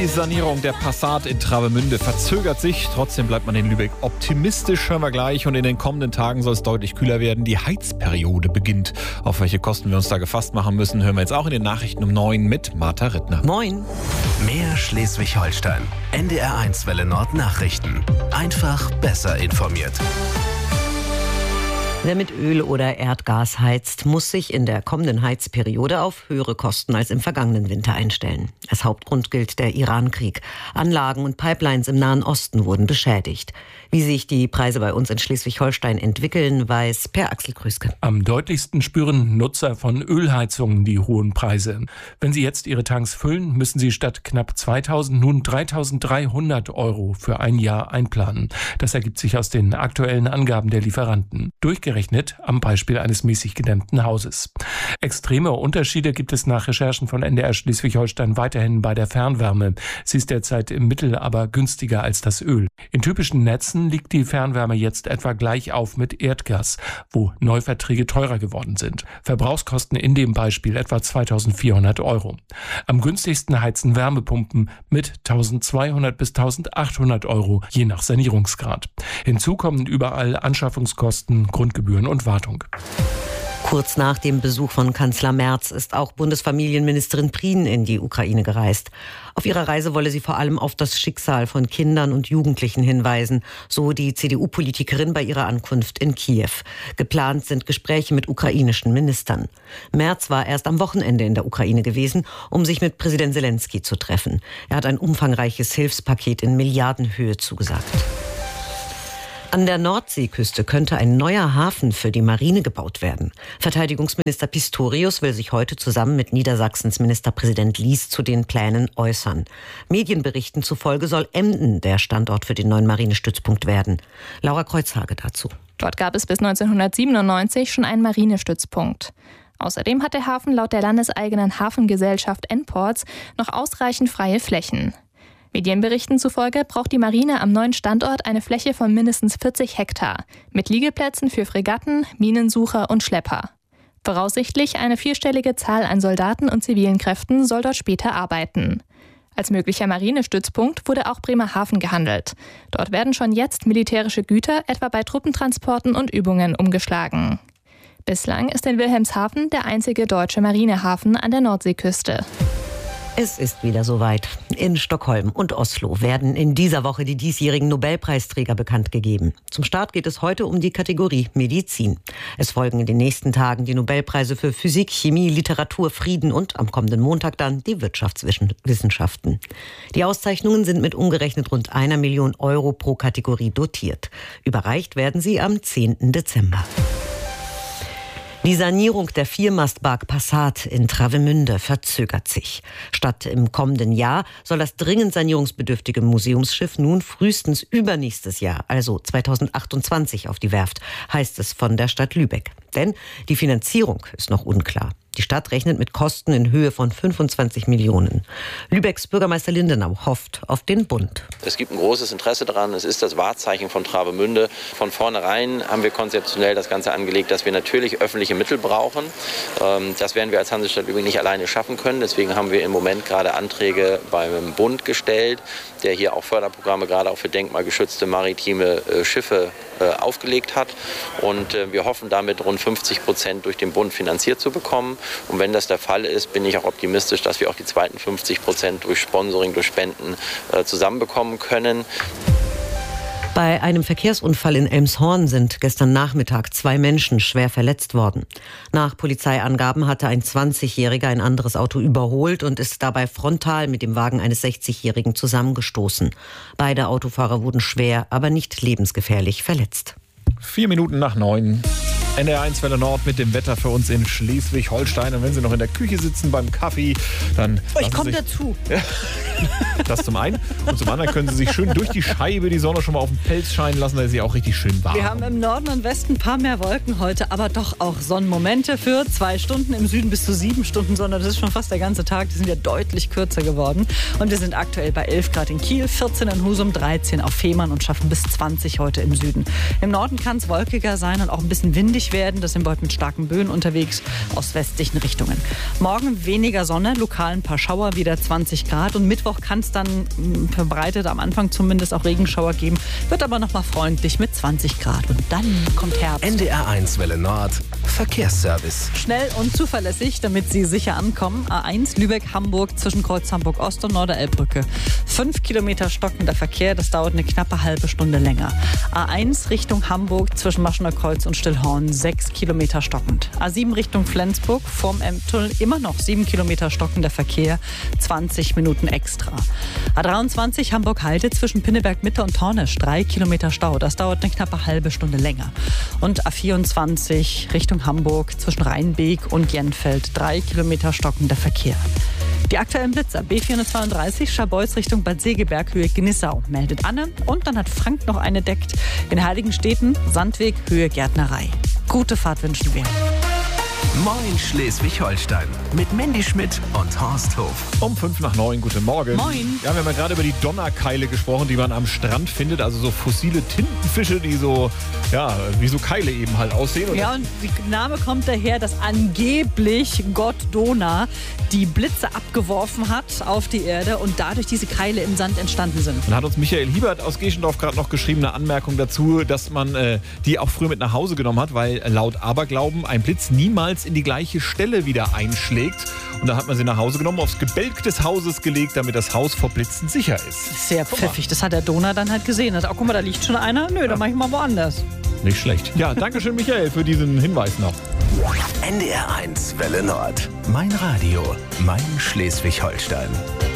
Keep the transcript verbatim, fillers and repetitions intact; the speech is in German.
Die Sanierung der Passat in Travemünde verzögert sich. Trotzdem bleibt man in Lübeck optimistisch, hören wir gleich. Und in den kommenden Tagen soll es deutlich kühler werden. Die Heizperiode beginnt. Auf welche Kosten wir uns da gefasst machen müssen, hören wir jetzt auch in den Nachrichten um neun mit Martha Rittner. Moin. Mehr Schleswig-Holstein. N D R eins Welle Nord Nachrichten. Einfach besser informiert. Wer mit Öl oder Erdgas heizt, muss sich in der kommenden Heizperiode auf höhere Kosten als im vergangenen Winter einstellen. Als Hauptgrund gilt der Iran-Krieg. Anlagen und Pipelines im Nahen Osten wurden beschädigt. Wie sich die Preise bei uns in Schleswig-Holstein entwickeln, weiß Per Axel Krüske. Am deutlichsten spüren Nutzer von Ölheizungen die hohen Preise. Wenn sie jetzt ihre Tanks füllen, müssen sie statt knapp zweitausend nun dreitausenddreihundert Euro für ein Jahr einplanen. Das ergibt sich aus den aktuellen Angaben der Lieferanten. Durchgerechnet am Beispiel eines mäßig gedämmten Hauses. Extreme Unterschiede gibt es nach Recherchen von N D R Schleswig-Holstein weiterhin bei der Fernwärme. Sie ist derzeit im Mittel aber günstiger als das Öl. In typischen Netzen liegt die Fernwärme jetzt etwa gleich auf mit Erdgas, wo Neuverträge teurer geworden sind. Verbrauchskosten in dem Beispiel etwa zweitausendvierhundert Euro. Am günstigsten heizen Wärmepumpen mit eintausendzweihundert bis eintausendachthundert Euro, je nach Sanierungsgrad. Hinzu kommen überall Anschaffungskosten, Grundgebühren und Wartung. Kurz nach dem Besuch von Kanzler Merz ist auch Bundesfamilienministerin Prien in die Ukraine gereist. Auf ihrer Reise wolle sie vor allem auf das Schicksal von Kindern und Jugendlichen hinweisen, so die C D U-Politikerin bei ihrer Ankunft in Kiew. Geplant sind Gespräche mit ukrainischen Ministern. Merz war erst am Wochenende in der Ukraine gewesen, um sich mit Präsident Zelensky zu treffen. Er hat ein umfangreiches Hilfspaket in Milliardenhöhe zugesagt. An der Nordseeküste könnte ein neuer Hafen für die Marine gebaut werden. Verteidigungsminister Pistorius will sich heute zusammen mit Niedersachsens Ministerpräsident Lies zu den Plänen äußern. Medienberichten zufolge soll Emden der Standort für den neuen Marinestützpunkt werden. Laura Kreuzhage dazu. Dort gab es bis neunzehnhundertsiebenundneunzig schon einen Marinestützpunkt. Außerdem hat der Hafen laut der landeseigenen Hafengesellschaft N-Ports noch ausreichend freie Flächen. Medienberichten zufolge braucht die Marine am neuen Standort eine Fläche von mindestens vierzig Hektar mit Liegeplätzen für Fregatten, Minensucher und Schlepper. Voraussichtlich eine vierstellige Zahl an Soldaten und zivilen Kräften soll dort später arbeiten. Als möglicher Marinestützpunkt wurde auch Bremerhaven gehandelt. Dort werden schon jetzt militärische Güter, etwa bei Truppentransporten und Übungen, umgeschlagen. Bislang ist in Wilhelmshaven der einzige deutsche Marinehafen an der Nordseeküste. Es ist wieder soweit. In Stockholm und Oslo werden in dieser Woche die diesjährigen Nobelpreisträger bekannt gegeben. Zum Start geht es heute um die Kategorie Medizin. Es folgen in den nächsten Tagen die Nobelpreise für Physik, Chemie, Literatur, Frieden und am kommenden Montag dann die Wirtschaftswissenschaften. Die Auszeichnungen sind mit umgerechnet rund einer Million Euro pro Kategorie dotiert. Überreicht werden sie am zehnten Dezember. Die Sanierung der Viermastbark Passat in Travemünde verzögert sich. Statt im kommenden Jahr soll das dringend sanierungsbedürftige Museumsschiff nun frühestens übernächstes Jahr, also zweitausendachtundzwanzig, auf die Werft, heißt es von der Stadt Lübeck. Denn die Finanzierung ist noch unklar. Die Stadt rechnet mit Kosten in Höhe von fünfundzwanzig Millionen. Lübecks Bürgermeister Lindenau hofft auf den Bund. Es gibt ein großes Interesse daran. Es ist das Wahrzeichen von Travemünde. Von vornherein haben wir konzeptionell das Ganze angelegt, dass wir natürlich öffentliche Mittel brauchen. Das werden wir als Hansestadt Lübeck nicht alleine schaffen können. Deswegen haben wir im Moment gerade Anträge beim Bund gestellt, der hier auch Förderprogramme gerade auch für denkmalgeschützte maritime Schiffe aufgelegt hat. Und wir hoffen damit rund fünfzig Prozent durch den Bund finanziert zu bekommen. Und wenn das der Fall ist, bin ich auch optimistisch, dass wir auch die zweiten fünfzig Prozent durch Sponsoring, durch Spenden äh, zusammenbekommen können. Bei einem Verkehrsunfall in Elmshorn sind gestern Nachmittag zwei Menschen schwer verletzt worden. Nach Polizeiangaben hatte ein zwanzigjähriger ein anderes Auto überholt und ist dabei frontal mit dem Wagen eines sechzigjährigen zusammengestoßen. Beide Autofahrer wurden schwer, aber nicht lebensgefährlich verletzt. Vier Minuten nach neun. N D R eins Welle Nord mit dem Wetter für uns in Schleswig-Holstein. Und wenn Sie noch in der Küche sitzen beim Kaffee, dann... Oh, ich komme dazu. Ja, das zum einen. Und zum anderen können Sie sich schön durch die Scheibe die Sonne schon mal auf den Pelz scheinen lassen. Da ist sie auch richtig schön warm. Wir haben im Norden und Westen ein paar mehr Wolken heute, aber doch auch Sonnenmomente für zwei Stunden. Im Süden bis zu sieben Stunden Sonne. Das ist schon fast der ganze Tag. Die sind ja deutlich kürzer geworden. Und wir sind aktuell bei elf Grad in Kiel, vierzehn in Husum, dreizehn auf Fehmarn und schaffen bis zwanzig heute im Süden. Im Norden kann es wolkiger sein und auch ein bisschen windig werden. Das sind wir heute mit starken Böen unterwegs aus westlichen Richtungen. Morgen weniger Sonne, lokal ein paar Schauer, wieder zwanzig Grad. Und Mittwoch Mittwoch kann es dann mh, verbreitet, am Anfang zumindest auch Regenschauer geben. Wird aber nochmal freundlich mit zwanzig Grad. Und dann kommt Herbst. N D R eins Welle Nord, Verkehrsservice. Schnell und zuverlässig, damit Sie sicher ankommen. A eins Lübeck-Hamburg zwischen Kreuz Hamburg-Ost und Norderelbbrücke. Fünf Kilometer stockender Verkehr, das dauert eine knappe halbe Stunde länger. A eins Richtung Hamburg zwischen Maschener Kreuz und Stillhorn. Sechs Kilometer stockend. A sieben Richtung Flensburg vorm Emtunnel immer noch sieben Kilometer stockender Verkehr. zwanzig Minuten extra. A dreiundzwanzig Hamburg-Heide zwischen Pinneberg-Mitte und Tornisch. Drei Kilometer Stau. Das dauert eine knappe halbe Stunde länger. Und A vierundzwanzig Richtung Hamburg zwischen Rheinbeek und Jenfeld. Drei Kilometer stockender Verkehr. Die aktuellen Blitzer. B vierhundertzweiunddreißig Scharbeutz Richtung Bad Segeberg, Höhe Gnissau, meldet Anne. Und dann hat Frank noch eine deckt. In Heiligenstädten, Sandweg, Höhe Gärtnerei. Gute Fahrt wünschen wir. Moin Schleswig-Holstein mit Mandy Schmidt und Horst Hof. Um fünf nach neun, guten Morgen. Moin. Ja, wir haben ja gerade über die Donnerkeile gesprochen, die man am Strand findet. Also so fossile Tintenfische, die so, ja, wie so Keile eben halt aussehen. Und Ja, und der Name kommt daher, dass angeblich Gott Donner die Blitze abgeworfen hat auf die Erde und dadurch diese Keile im Sand entstanden sind. Dann hat uns Michael Hiebert aus Geschendorf gerade noch geschrieben, eine Anmerkung dazu, dass man äh, die auch früher mit nach Hause genommen hat, weil laut Aberglauben ein Blitz niemals in die gleiche Stelle wieder einschlägt. Und da hat man sie nach Hause genommen, aufs Gebälk des Hauses gelegt, damit das Haus vor Blitzen sicher ist. Sehr pfiffig. Das hat der Donner dann halt gesehen. Hat, oh, guck mal, da liegt schon einer. Nö, dann mach ich mal woanders. Nicht schlecht. Ja, danke schön, Michael, für diesen Hinweis noch. N D R eins Welle Nord. Mein Radio, mein Schleswig-Holstein.